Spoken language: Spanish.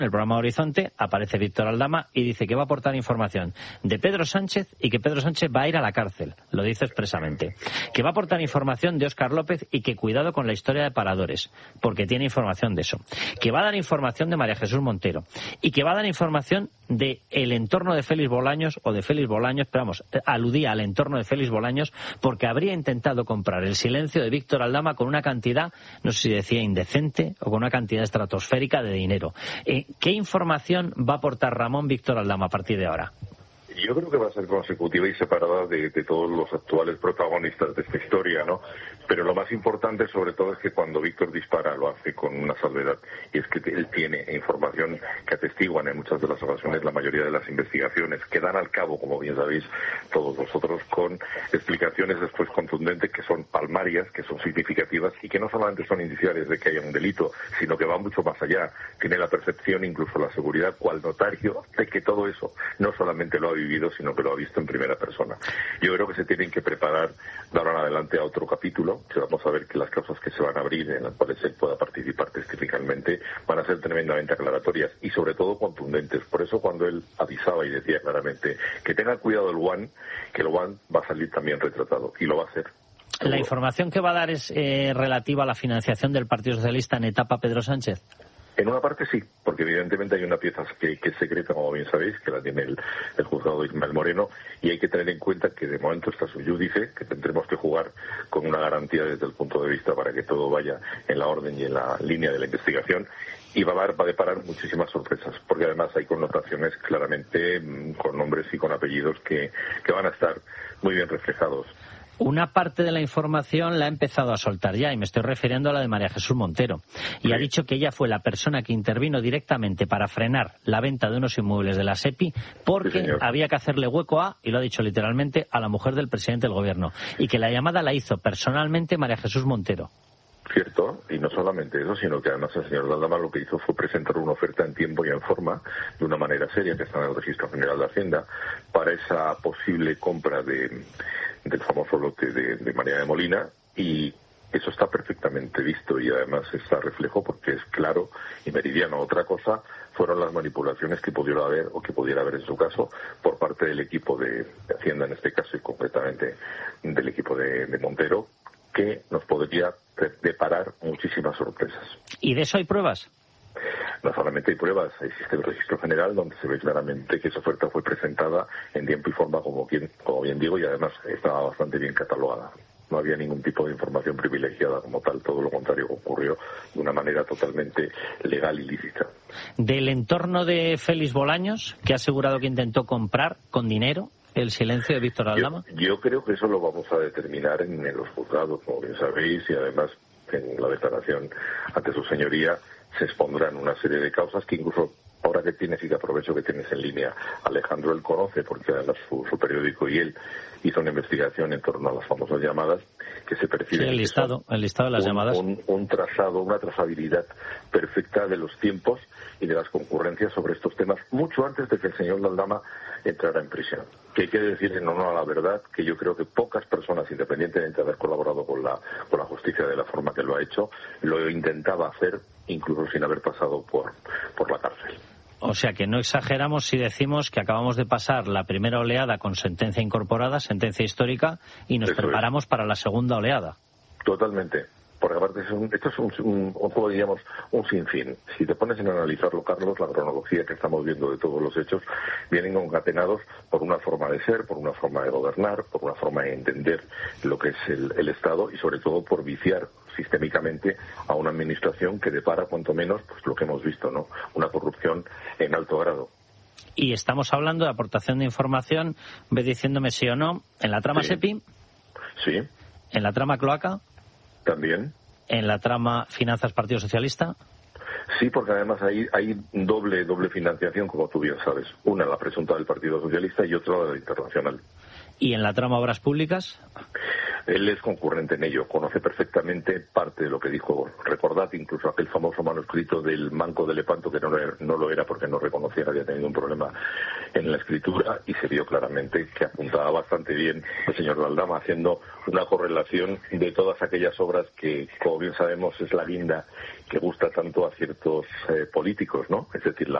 el programa Horizonte, aparece Víctor Aldama y dice que va a aportar información de Pedro Sánchez y que Pedro Sánchez va a ir a la cárcel, lo dice expresamente. Que va a aportar información de Óscar López y que cuidado con la historia de Paradores, porque tiene información de eso. Que va a dar información de María Jesús Montero y que va a dar información de el entorno de Félix Bolaños o de Félix Bolaños, pero vamos, aludía al entorno de Félix Bolaños porque habría intentado comprar el silencio de Víctor Aldama con una cantidad, no sé si decía indecente o con una cantidad estratosférica de dinero. ¿Qué información va a aportar Ramón Víctor Aldama a partir de ahora? Yo creo que va a ser consecutiva y separada de todos los actuales protagonistas de esta historia, ¿no? Pero lo más importante, sobre todo, es que cuando Víctor dispara lo hace con una salvedad, y es que él tiene información que atestiguan en muchas de las ocasiones la mayoría de las investigaciones, que dan al cabo, como bien sabéis todos vosotros, con explicaciones después contundentes que son palmarias, que son significativas y que no solamente son indiciarias de que haya un delito, sino que van mucho más allá. Tiene la percepción, incluso la seguridad, cual notario, de que todo eso no solamente lo ha vivido, sino que lo ha visto en primera persona. Yo creo que se tienen que preparar de ahora en adelante a otro capítulo, que vamos a ver que las causas que se van a abrir, en las cuales él pueda participar testificalmente, van a ser tremendamente aclaratorias y sobre todo contundentes. Por eso cuando él avisaba y decía claramente que tenga cuidado el One, que el One va a salir también retratado, y lo va a hacer. ¿La información que va a dar es relativa a la financiación del Partido Socialista en etapa Pedro Sánchez? En una parte sí, porque evidentemente hay una pieza que es secreta, como bien sabéis, que la tiene el juzgado Ismael Moreno, y hay que tener en cuenta que de momento está su júdice, que tendremos que jugar con una garantía desde el punto de vista para que todo vaya en la orden y en la línea de la investigación, y va a deparar muchísimas sorpresas, porque además hay connotaciones claramente con nombres y con apellidos que van a estar muy bien reflejados. Una parte de la información la ha empezado a soltar ya, y me estoy refiriendo a la de María Jesús Montero. Y sí. Ha dicho que ella fue la persona que intervino directamente para frenar la venta de unos inmuebles de la SEPI porque sí, había que hacerle hueco a, y lo ha dicho literalmente, a la mujer del presidente del gobierno. Y que la llamada la hizo personalmente María Jesús Montero. Cierto, y no solamente eso, sino que además el señor Aldama lo que hizo fue presentar una oferta en tiempo y en forma, de una manera seria, que está en el Registro General de Hacienda, para esa posible compra del famoso lote de María de Molina, y eso está perfectamente visto y además está reflejo porque es claro y meridiano. Otra cosa fueron las manipulaciones que pudiera haber o que pudiera haber en su caso por parte del equipo de Hacienda en este caso y concretamente del equipo de Montero, que nos podría deparar muchísimas sorpresas. ¿Y de eso hay pruebas? No solamente hay pruebas, existe el registro general donde se ve claramente que esa oferta fue presentada en tiempo y forma, como bien digo, y además estaba bastante bien catalogada. No había ningún tipo de información privilegiada como tal, todo lo contrario, ocurrió de una manera totalmente legal y lícita. Del entorno de Félix Bolaños, que ha asegurado que intentó comprar con dinero el silencio de Víctor Aldama. Yo creo que eso lo vamos a determinar en los juzgados, como bien sabéis, y además en la declaración ante su señoría se expondrán una serie de causas que incluso ahora que tienes, y que aprovecho que tienes en línea, Alejandro él conoce, porque además su periódico y él hizo una investigación en torno a las famosas llamadas que se perciben. Sí, el listado de las llamadas. Un trazado, una trazabilidad perfecta de los tiempos y de las concurrencias sobre estos temas, mucho antes de que el señor Aldama entrara en prisión. Que hay que decir en honor a la verdad que yo creo que pocas personas, independientemente de haber colaborado con la justicia de la forma que lo ha hecho, lo intentaba hacer incluso sin haber pasado por la cárcel. O sea que no exageramos si decimos que acabamos de pasar la primera oleada con sentencia incorporada, sentencia histórica, y nos preparamos para la segunda oleada. Totalmente. Porque aparte esto es un juego, diríamos, un sinfín. Si te pones en analizarlo, Carlos, la cronología que estamos viendo de todos los hechos vienen concatenados por una forma de ser, por una forma de gobernar, por una forma de entender lo que es el Estado y sobre todo por viciar sistémicamente a una administración que depara cuanto menos pues lo que hemos visto, ¿no? Una corrupción en alto grado. Y estamos hablando de aportación de información, ve diciéndome sí o no, en la trama SEPI, sí, en la trama Cloaca, también, en la trama Finanzas Partido Socialista. Sí, porque además hay doble financiación, como tú bien sabes. Una, la presunta del Partido Socialista, y otra, la internacional. ¿Y en la trama Obras Públicas? Él es concurrente en ello, conoce perfectamente parte de lo que dijo. Recordad incluso aquel famoso manuscrito del Manco de Lepanto, que no lo era porque no reconocía que había tenido un problema en la escritura, y se vio claramente que apuntaba bastante bien el señor Aldama, haciendo una correlación de todas aquellas obras que, como bien sabemos, es la guinda que gusta tanto a ciertos políticos, ¿no? Es decir,